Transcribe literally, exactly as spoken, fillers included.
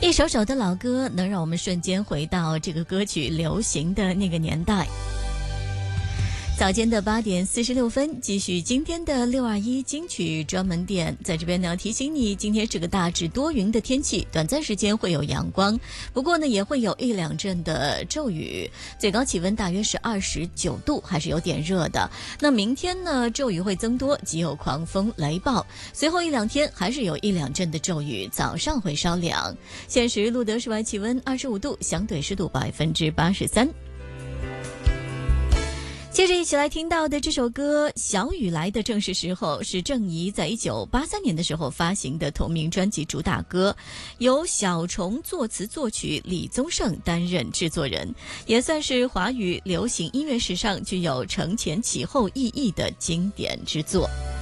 一首首的老歌能让我们瞬间回到这个歌曲流行的那个年代。早间的八点四十六分，继续今天的六二一金曲专门店。在这边呢，提醒你，今天是个大致多云的天气，短暂时间会有阳光，不过呢，也会有一两阵的骤雨。最高气温大约是二十九度，还是有点热的。那明天呢，骤雨会增多，极有狂风雷暴。随后一两天还是有一两阵的骤雨，早上会稍凉。现时录得室外气温二十五度，相对湿度百分之八十三。接着一起来听到的这首歌《小雨来的正是时候》，是郑怡在一九八三年的时候发行的同名专辑主打歌，由小虫作词作曲，李宗盛担任制作人，也算是华语流行音乐史上具有承前启后意义的经典之作。